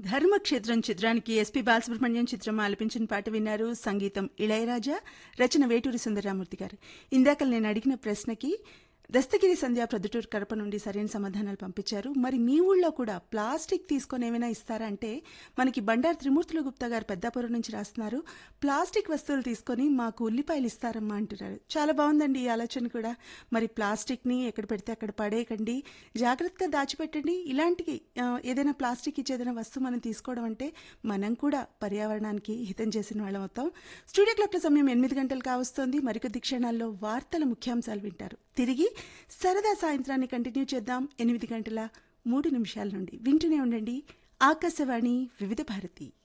ధర్మక్షేత్రం చిత్రానికి ఎస్పి బాలసుబ్రహ్మణ్యం చిత్రం ఆలపించిన పాట విన్నారు. సంగీతం ఇళయరాజా, రచన వేటూరి సుందరరామూర్తి గారు. ఇందాక నేను అడిగిన ప్రశ్నకి దస్తగిరి సంధ్య ప్రొద్దుటూరు కడప నుండి సరైన సమాధానాలు పంపించారు. మరి మీ ఊళ్ళో కూడా ప్లాస్టిక్ తీసుకొని ఏమైనా ఇస్తారా అంటే మనకి బండారు త్రిమూర్తుల గుప్తా గారు పెద్దాపురం నుంచి రాస్తున్నారు. ప్లాస్టిక్ వస్తువులు తీసుకొని మాకు ఉల్లిపాయలు ఇస్తారమ్మా అంటున్నారు. చాలా బాగుందండి ఈ ఆలోచన కూడా. మరి ప్లాస్టిక్ని ఎక్కడ పెడితే అక్కడ పడేయకండి, జాగ్రత్తగా దాచిపెట్టండి. ఇలాంటి ఏదైనా ప్లాస్టిక్ ఇచ్చి ఏదైనా వస్తువు మనం తీసుకోవడం అంటే మనం కూడా పర్యావరణానికి హితం చేసిన వాళ్ళం అవుతాం. స్టూడియో క్లాక్ల సమయం 8 గంటలు కావస్తోంది. మరికొద్ది క్షణాల్లో వార్తల ముఖ్యాంశాలు వింటారు. తిరిగి సరదా సాయంత్రాన్ని కంటిన్యూ చేద్దాం 8 గంటల 3 నిమిషాల నుండి. వింటూనే ఉండండి ఆకాశవాణి వివిధ భారతి.